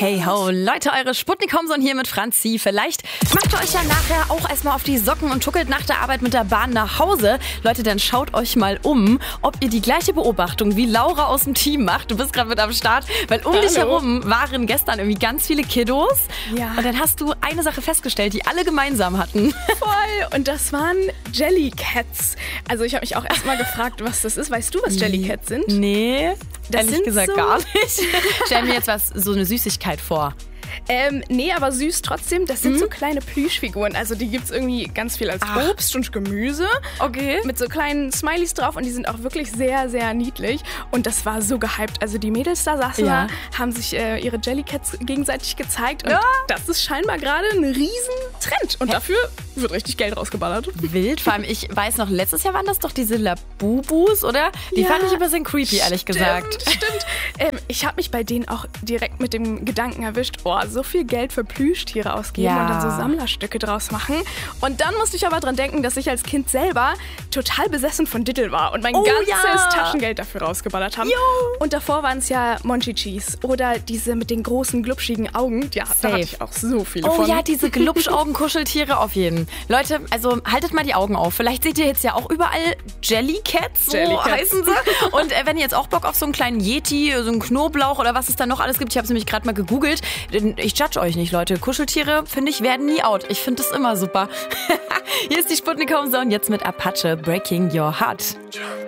Hey ho, Leute, eure Sputnik-Homson hier mit Franzi. Vielleicht macht ihr euch ja nachher auch erstmal auf die Socken und tuckelt nach der Arbeit mit der Bahn nach Hause. Leute, dann schaut euch mal um, ob ihr die gleiche Beobachtung wie Laura aus dem Team macht. Du bist gerade mit am Start, weil um dich herum waren gestern irgendwie ganz viele Kiddos. Ja. Und dann hast du eine Sache festgestellt, die alle gemeinsam hatten. Voll. Und das waren Jellycats. Also ich habe mich auch erstmal gefragt, was das ist. Weißt du, was Jellycats sind? Nee, Das ehrlich sind gesagt so- gar nicht. Stell mir jetzt so eine Süßigkeit vor. Nee, aber süß trotzdem. Das sind so kleine Plüschfiguren. Also die gibt's irgendwie ganz viel als Obst und Gemüse. Okay. Mit so kleinen Smileys drauf und die sind auch wirklich sehr, sehr niedlich. Und das war so gehypt. Also die Mädels da saßen Ja. da, haben sich ihre Jellycats gegenseitig gezeigt. Und das ist scheinbar gerade ein Trend. Und dafür wird richtig Geld rausgeballert. Wild, vor allem ich weiß noch, letztes Jahr waren das doch diese Labubus, oder? Die Ja. fand ich ein bisschen creepy, ehrlich gesagt. Stimmt. Ich habe mich bei denen auch direkt mit dem Gedanken erwischt, so viel Geld für Plüschtiere ausgeben Ja. und dann so Sammlerstücke draus machen. Und dann musste ich aber dran denken, dass ich als Kind selber total besessen von Diddle war und mein ganzes ja. Taschengeld dafür rausgeballert habe. Jo. Und davor waren es ja Monchichis oder diese mit den großen, glubschigen Augen. Ja, da Safe. hatte ich auch so viele Oh von. ja, diese Glubschaugen-Kuscheltiere auf jeden. Leute, also haltet mal die Augen auf. Vielleicht seht ihr jetzt ja auch überall Jellycats, so Jellycats. heißen sie. Und wenn ihr jetzt auch Bock auf so einen kleinen Yeti, so einen Knoblauch oder was es da noch alles gibt, ich habe es nämlich gerade mal gegoogelt. Ich judge euch nicht, Leute. Kuscheltiere, finde ich, werden nie out. Ich finde das immer super. Hier ist die Sputnik-Homson, jetzt mit Apache, Breaking Your Heart.